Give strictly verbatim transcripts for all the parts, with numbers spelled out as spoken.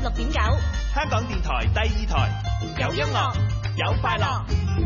六點九， 香港電台第二台，有音樂，有快樂。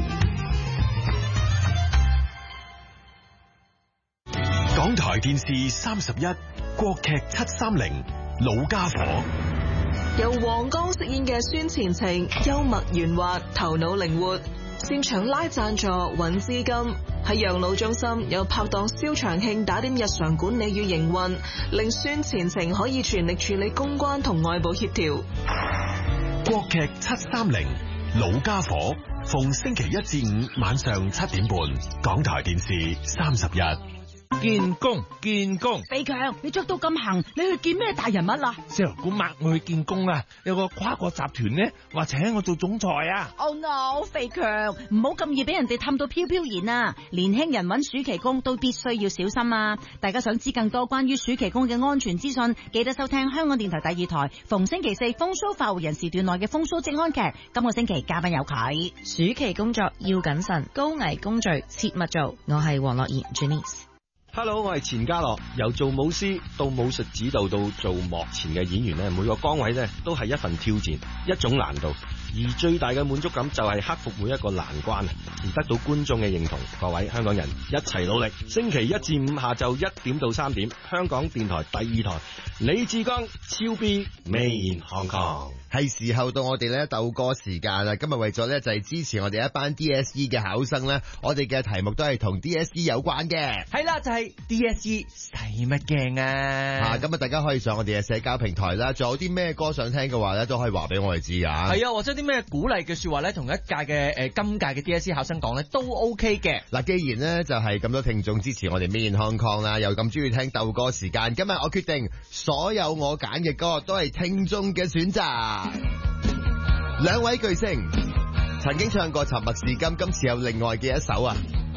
港台電視三十一，國劇七三零，老家伙。 由黃剛飾演嘅孫前程，幽默圓滑，頭腦靈活，擅長拉贊助揾資金。喺養老中心有拍檔蕭長慶打點日常管理與營運，令孫前程可以全力處理公關同外部協調。 國劇七三零，老家伙，逢星期一至五晚上七點半，港台電視三十一。 見工見工， 肥強，你着到咁行，你去見咩大人物啊？ 石油股擘我去見工啊！有個跨國集團呢話請我做總裁啊！ Oh no， 肥強，唔好咁易俾人哋氹到飄飄然啊！年輕人揾暑期工都必須要小心啊！大家想知更多關於暑期工嘅安全資訊，記得收聽香港電台第二台逢星期四風騷快活人時段內嘅風騷職安劇。今個星期嘉賓有佢。 暑期工作要謹慎，高危工序切勿做。我係黃樂妍 Janice。 Hello， 我係錢嘉樂。由做武師到武術指導到做幕前嘅演員咧，每個崗位咧都係一份挑戰，一種難度。而最大嘅滿足感就係克服每一個難關，而得到觀眾嘅認同。各位香港人一齊努力。星期一至五下晝一點到三點，香港電台第二台，李志剛超 B Made in Hong Kong。 係時候到我哋咧鬥歌時間啦！今日為咗咧就係支持我哋一班 D S E 嘅考生咧，我哋嘅題目都係同 D S E 有關嘅。 係啦，就係 D S E 使乜驚啊！ 啊，咁啊，大家可以上我哋嘅社交平台啦。仲有啲咩歌想聽嘅話咧，都可以話俾我哋知噶。 係啊，或者啲咩鼓勵嘅說話咧，同一屆嘅誒今屆嘅 D S E 考生講咧，都 OK 嘅。 嗱，既然咧就係咁多聽眾支持我哋 Made in Hong Kong 啦，又咁中意聽鬥歌時間，今日我決定所有我揀嘅歌都係聽眾嘅選擇。兩位巨星曾經唱過《沉默是金》，今次有另外嘅一首啊！